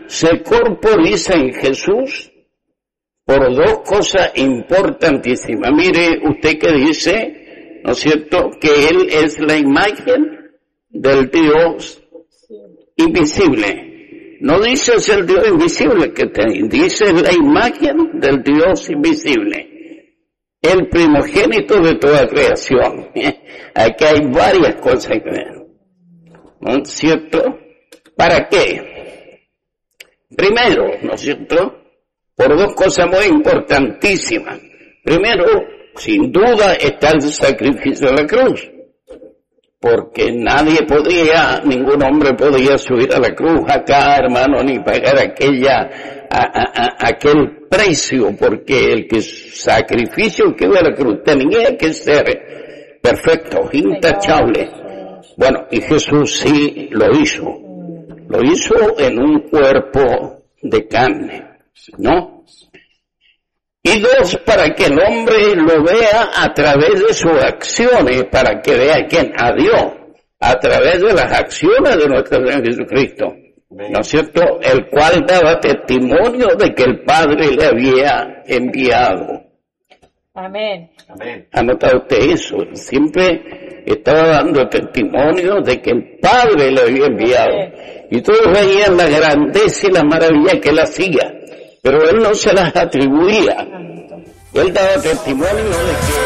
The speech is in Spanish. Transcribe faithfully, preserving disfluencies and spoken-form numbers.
se corporiza en Jesús por dos cosas importantísimas. Mire usted que dice, ¿no es cierto?, que Él es la imagen del Dios invisible. No dice es el Dios invisible que te dice la imagen del Dios invisible. El primogénito de toda creación. Aquí hay varias cosas que ver. ¿No es cierto? ¿Para qué? Primero, ¿no es cierto?, por dos cosas muy importantísimas. Primero, sin duda, está el sacrificio de la cruz. Porque nadie podía, ningún hombre podía subir a la cruz acá, hermano, ni pagar aquella, a, a, a, aquel precio, porque el que sacrificio que iba a la cruz tenía que ser perfecto, intachable. Bueno, y Jesús sí lo hizo. Lo hizo en un cuerpo de carne, ¿no? Y dos, para que el hombre lo vea a través de sus acciones, para que vea quién, a Dios, a través de las acciones de nuestro Señor Jesucristo, ¿no es cierto? El cual daba testimonio de que el Padre le había enviado. Amén. ¿Ha notado usted eso? Siempre estaba dando testimonio de que el Padre le había enviado. Y todos veían la grandeza y la maravilla que él hacía, pero él no se las atribuía. Él daba testimonio de que